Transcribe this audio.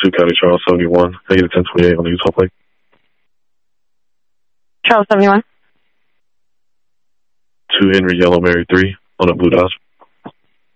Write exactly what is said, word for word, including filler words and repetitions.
two County Charles seventy-one. I get a ten twenty-eight on the Utah plate. Charles seventy-one. two Henry Yellow Mary three on a Blue Dodge.